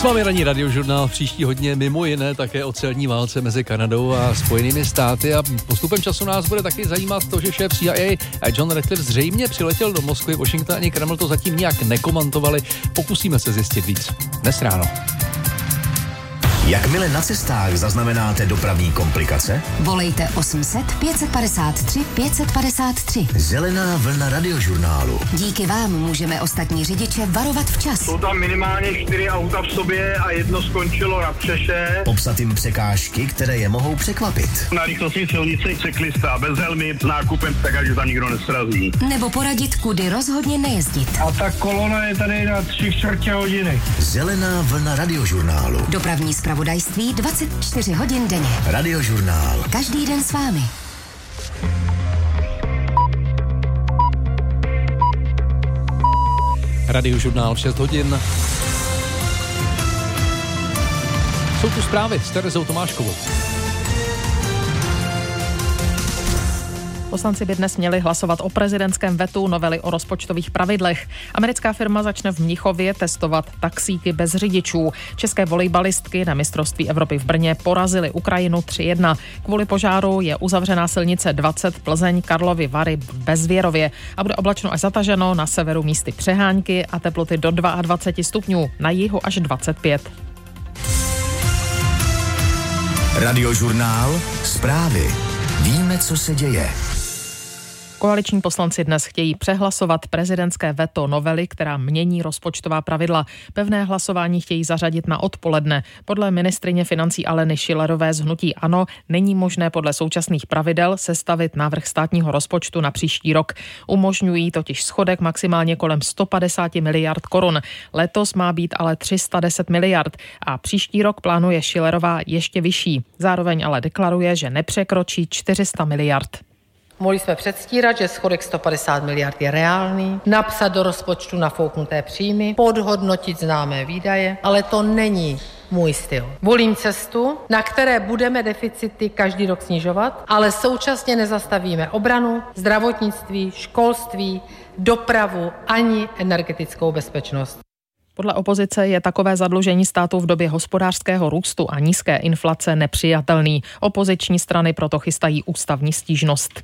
S vámi ranní radiožurnál, příští hodně mimo jiné také o celní válce mezi Kanadou a Spojenými státy a postupem času nás bude taky zajímat to, že šéf CIA John Ratcliffe zřejmě přiletěl do Moskvy, Washington ani Kreml to zatím nějak nekomentovali. Pokusíme se zjistit víc dnes ráno. Jakmile na cestách zaznamenáte dopravní komplikace? Volejte 800 553 553. Zelená vlna radiožurnálu. Díky vám můžeme ostatní řidiče varovat včas. Jsou tam minimálně 4 auta v sobě a jedno skončilo na přeše. Popsat jim překážky, které je mohou překvapit. Na rychlostní silnici cyklista bez helmy s nákupem, tak ať tam nikdo nesrazí. Nebo poradit, kudy rozhodně nejezdit. A ta kolona je tady na 3/4 hodiny. Zelená vlna radiožurnálu. Dopravní zpravodajství 24 hodin denně. Radiožurnál. Každý den s vámi. Radiožurnál v 6 hodin. Jsou tu zprávy s Terezou Tomáškovou. Poslanci by dnes měli hlasovat o prezidentském vetu novely o rozpočtových pravidlech. Americká firma začne v Mnichově testovat taxíky bez řidičů. České volejbalistky na mistrovství Evropy v Brně porazily Ukrajinu 3-1. Kvůli požáru je uzavřená silnice 20 Plzeň Karlovy Vary v Bezvěrově a bude oblačno až zataženo, na severu místy přehánky a teploty do 22 stupňů, na jihu až 25. Radiožurnál. Zprávy. Víme, co se děje. Koaliční poslanci dnes chtějí přehlasovat prezidentské veto novely, která mění rozpočtová pravidla. Pevné hlasování chtějí zařadit na odpoledne. Podle ministryně financí Aleny Schillerové z hnutí ANO není možné podle současných pravidel sestavit návrh státního rozpočtu na příští rok. Umožňují totiž schodek maximálně kolem 150 miliard korun. Letos má být ale 310 miliard a příští rok plánuje Schillerová ještě vyšší. Zároveň ale deklaruje, že nepřekročí 400 miliard. Mohli jsme předstírat, že schodek 150 miliard je reálný, napsat do rozpočtu nafouknuté příjmy, podhodnotit známé výdaje, ale to není můj styl. Volím cestu, na které budeme deficity každý rok snižovat, ale současně nezastavíme obranu, zdravotnictví, školství, dopravu ani energetickou bezpečnost. Podle opozice je takové zadlužení státu v době hospodářského růstu a nízké inflace nepřijatelný. Opoziční strany proto chystají ústavní stížnost.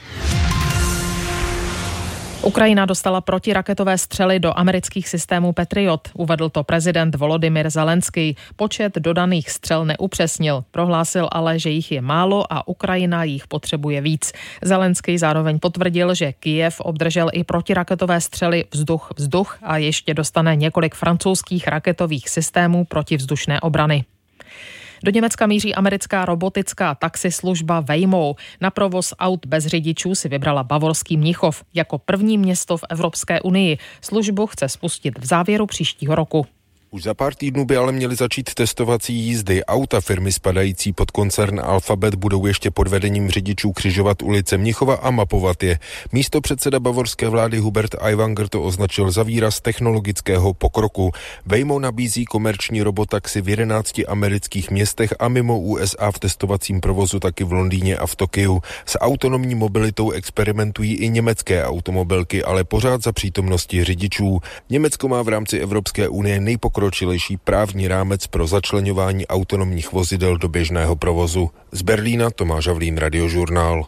Ukrajina dostala protiraketové střely do amerických systémů Patriot. Uvedl to prezident Volodymyr Zelenský. Počet dodaných střel neupřesnil. Prohlásil ale, že jich je málo a Ukrajina jich potřebuje víc. Zelenský zároveň potvrdil, že Kyjev obdržel i protiraketové střely vzduch a ještě dostane několik francouzských raketových systémů protivzdušné obrany. Do Německa míří americká robotická taxislužba Waymo. Na provoz aut bez řidičů si vybrala bavorský Mnichov jako první město v Evropské unii. Službu chce spustit v závěru příštího roku. Už za pár týdnů by ale měly začít testovací jízdy. Auta firmy spadající pod koncern Alphabet budou ještě pod vedením řidičů křižovat ulice Mnichova a mapovat je. Místopředseda bavorské vlády Hubert Aiwanger to označil za výraz technologického pokroku. Waymo nabízí komerční robotaxi v 11 amerických městech a mimo USA v testovacím provozu taky v Londýně a v Tokiu. S autonomní mobilitou experimentují i německé automobilky, ale pořád za přítomnosti řidičů. Německo má v rámci Evropské unie nejpokročilejší právní rámec pro začleňování autonomních vozidel do běžného provozu. Z Berlína Tomáš Havlín, Radiožurnál.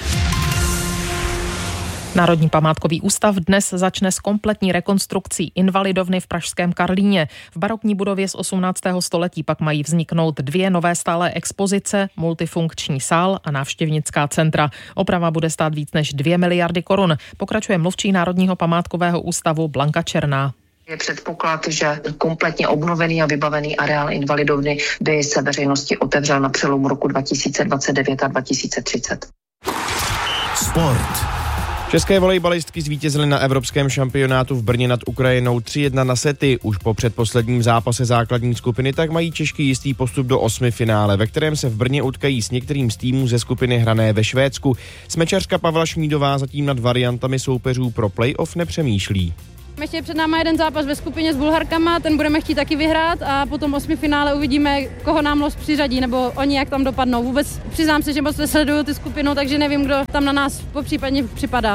Národní památkový ústav dnes začne s kompletní rekonstrukcí invalidovny v pražském Karlíně. V barokní budově z 18. století pak mají vzniknout 2 nové stálé expozice, multifunkční sál a návštěvnická centra. Oprava bude stát víc než 2 miliardy korun. Pokračuje mluvčí Národního památkového ústavu Blanka Černá. Je předpoklad, že kompletně obnovený a vybavený areál invalidovny by se veřejnosti otevřel na přelomu roku 2029 a 2030. Sport. České volejbalistky zvítězily na evropském šampionátu v Brně nad Ukrajinou 3-1 na sety. Už po předposledním zápase základní skupiny tak mají Češky jistý postup do 8. finále, ve kterém se v Brně utkají s některým z týmů ze skupiny hrané ve Švédsku. Smečařka Pavla Šmídová zatím nad variantami soupeřů pro play-off nepřemýšlí. Ještě před náma jeden zápas ve skupině s Bulharkama, ten budeme chtít taky vyhrát a potom 8. finále uvidíme, koho nám los přiřadí, nebo oni jak tam dopadnou. Vůbec přiznám se, že moc nesleduju ty skupinu, takže nevím, kdo tam na nás popřípadně připadá.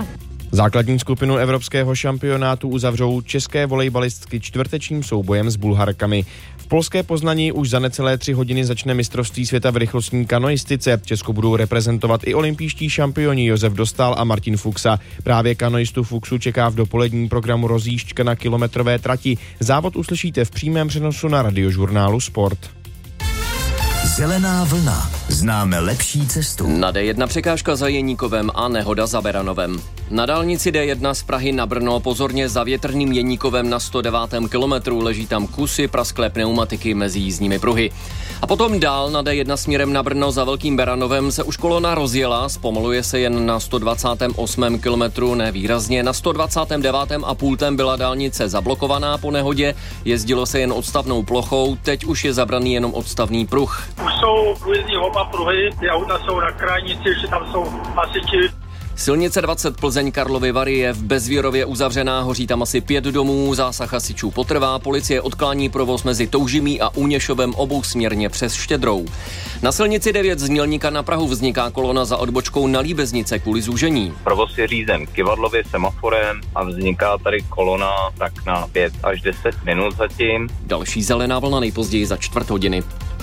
Základní skupinu evropského šampionátu uzavřou české volejbalistky čtvrtečním soubojem s Bulharkami. V polské Poznaní už za necelé 3 hodiny začne mistrovství světa v rychlostní kanoistice. Česko budou reprezentovat i olympijští šampioni Josef Dostál a Martin Fuchsa. Právě kanoistu Fuchsu čeká v dopoledním programu rozjížďka na kilometrové trati. Závod uslyšíte v přímém přenosu na Radiožurnálu Sport. Zelená vlna. Známe lepší cestu. Na D1 překážka za Jeníkovem a nehoda za Beranovem. Na dálnici D1 z Prahy na Brno pozorně za větrným Jeníkovem na 109. kilometru, leží tam kusy prasklé pneumatiky mezi jízdními pruhy. A potom dál na D1 směrem na Brno za Velkým Beranovem se už kolona rozjela, zpomaluje se jen na 128. kilometru, nevýrazně. Na 129. a půltem byla dálnice zablokovaná po nehodě, jezdilo se jen odstavnou plochou, teď už je zabraný jenom odstavný pruh. Už jsou průjezdní oba pruhy, ty auta jsou na krajnici, že tam jsou hasiči. Silnice 20 Plzeň Karlovy Vary je v Bezvírově uzavřená, hoří tam asi 5 domů, zásah hasičů potrvá, policie odklání provoz mezi Toužimí a Úněšovem obousměrně přes Štědrou. Na silnici 9 z Mělníka na Prahu vzniká kolona za odbočkou na Líbeznice kvůli zúžení. Provoz je řízen kyvadlově semaforem a vzniká tady kolona tak na 5 až 10 minut zatím. Další zelená vlna nejpozději za 4 hodiny.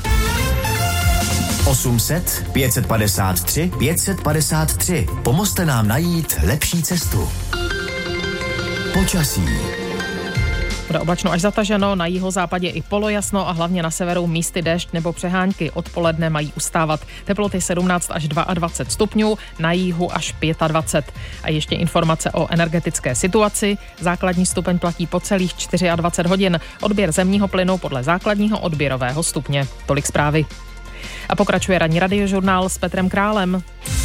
800 553 553. Pomozte nám najít lepší cestu. Počasí. Bude oblačno až zataženo, na jihozápadě i polojasno a hlavně na severu místy déšť nebo přehánky. Odpoledne mají ustávat. Teploty 17 až 22 stupňů, na jihu až 25. A ještě informace o energetické situaci. Základní stupeň platí po celých 24 hodin. Odběr zemního plynu podle základního odběrového stupně. Tolik zprávy. A pokračuje ranní radiožurnál s Petrem Králem.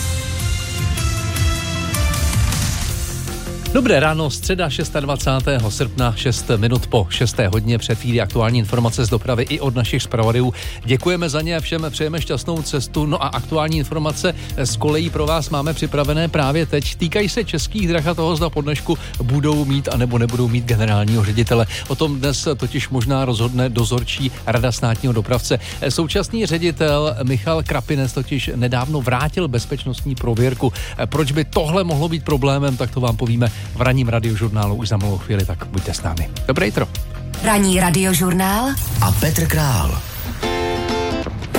Dobré ráno, středa 26. srpna, 6 minut po 6. hodině, před chvílí aktuální informace z dopravy i od našich zpravodajů. Děkujeme za ně a všem přejeme šťastnou cestu. No a aktuální informace z kolejí pro vás máme připravené právě teď. Týkají se Českých drah a toho, zda po dnešku budou mít anebo nebudou mít generálního ředitele. O tom dnes totiž možná rozhodne dozorčí rada státního dopravce. Současný ředitel Michal Krapinec totiž nedávno vrátil bezpečnostní prověrku. Proč by tohle mohlo být problémem, tak to vám povíme v ranním radiožurnálu už za malou chvíli, tak buďte s námi. Dobré jitro. Ranní radiožurnál a Petr Král.